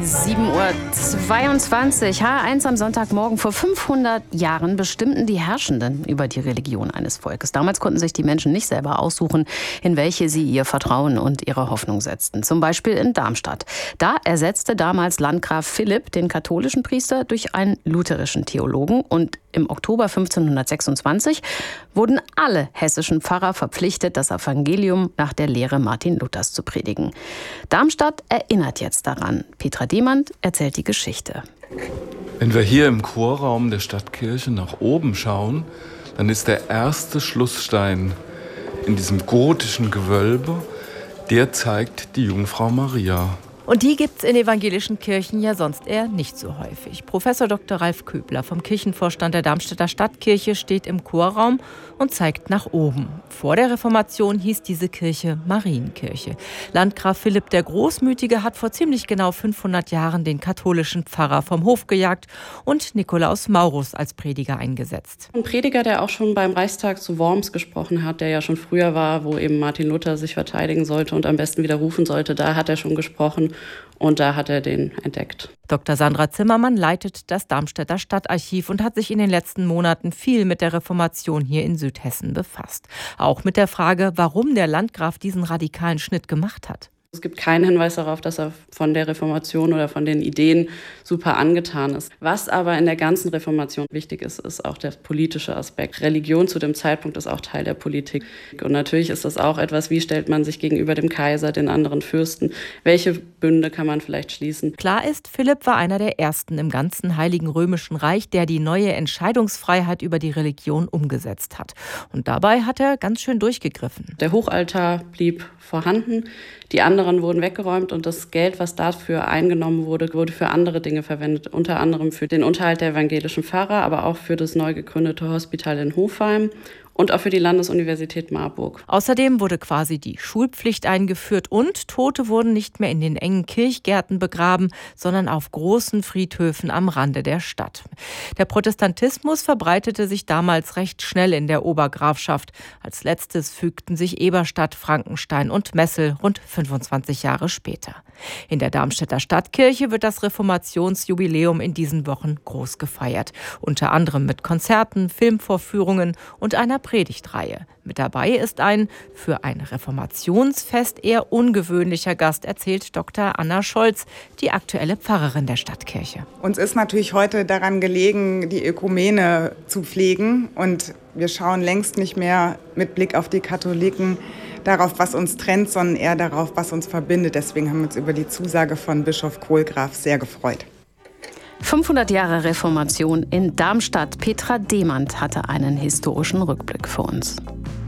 7:22 Uhr, H1 am Sonntagmorgen. Vor 500 Jahren bestimmten die Herrschenden über die Religion eines Volkes. Damals konnten sich die Menschen nicht selber aussuchen, in welche sie ihr Vertrauen und ihre Hoffnung setzten. Zum Beispiel in Darmstadt. Da ersetzte damals Landgraf Philipp den katholischen Priester durch einen lutherischen Theologen. Und im Oktober 1526 wurden alle hessischen Pfarrer verpflichtet, das Evangelium nach der Lehre Martin Luthers zu predigen. Darmstadt erinnert jetzt daran. Petra Demand erzählt die Geschichte. Wenn wir hier im Chorraum der Stadtkirche nach oben schauen, dann ist der erste Schlussstein in diesem gotischen Gewölbe, der zeigt die Jungfrau Maria. Und die gibt's in evangelischen Kirchen ja sonst eher nicht so häufig. Professor Dr. Ralf Köbler vom Kirchenvorstand der Darmstädter Stadtkirche steht im Chorraum und zeigt nach oben. Vor der Reformation hieß diese Kirche Marienkirche. Landgraf Philipp der Großmütige hat vor ziemlich genau 500 Jahren den katholischen Pfarrer vom Hof gejagt und Nikolaus Maurus als Prediger eingesetzt. Ein Prediger, der auch schon beim Reichstag zu Worms gesprochen hat, der ja schon früher war, wo eben Martin Luther sich verteidigen sollte und am besten widerrufen sollte, da hat er schon gesprochen. Und da hat er den entdeckt. Dr. Sandra Zimmermann leitet das Darmstädter Stadtarchiv und hat sich in den letzten Monaten viel mit der Reformation hier in Südhessen befasst. Auch mit der Frage, warum der Landgraf diesen radikalen Schnitt gemacht hat. Es gibt keinen Hinweis darauf, dass er von der Reformation oder von den Ideen super angetan ist. Was aber in der ganzen Reformation wichtig ist, ist auch der politische Aspekt. Religion zu dem Zeitpunkt ist auch Teil der Politik. Und natürlich ist das auch etwas, wie stellt man sich gegenüber dem Kaiser, den anderen Fürsten, welche Bünde kann man vielleicht schließen. Klar ist, Philipp war einer der ersten im ganzen Heiligen Römischen Reich, der die neue Entscheidungsfreiheit über die Religion umgesetzt hat. Und dabei hat er ganz schön durchgegriffen. Der Hochaltar blieb vorhanden. Die anderen wurden weggeräumt und das Geld, was dafür eingenommen wurde, wurde für andere Dinge verwendet. Unter anderem für den Unterhalt der evangelischen Pfarrer, aber auch für das neu gegründete Hospital in Hofheim und auch für die Landesuniversität Marburg. Außerdem wurde quasi die Schulpflicht eingeführt und Tote wurden nicht mehr in den engen Kirchgärten begraben, sondern auf großen Friedhöfen am Rande der Stadt. Der Protestantismus verbreitete sich damals recht schnell in der Obergrafschaft. Als letztes fügten sich Eberstadt, Frankenstein und Messel rund 25 Jahre später. In der Darmstädter Stadtkirche wird das Reformationsjubiläum in diesen Wochen groß gefeiert. Unter anderem mit Konzerten, Filmvorführungen und einer Predigtreihe. Mit dabei ist ein für ein Reformationsfest eher ungewöhnlicher Gast, erzählt Dr. Anna Scholz, die aktuelle Pfarrerin der Stadtkirche. Uns ist natürlich heute daran gelegen, die Ökumene zu pflegen. Und wir schauen längst nicht mehr mit Blick auf die Katholiken darauf, was uns trennt, sondern eher darauf, was uns verbindet. Deswegen haben wir uns über die Zusage von Bischof Kohlgraf sehr gefreut. 500 Jahre Reformation in Darmstadt. Petra Demand hatte einen historischen Rückblick für uns.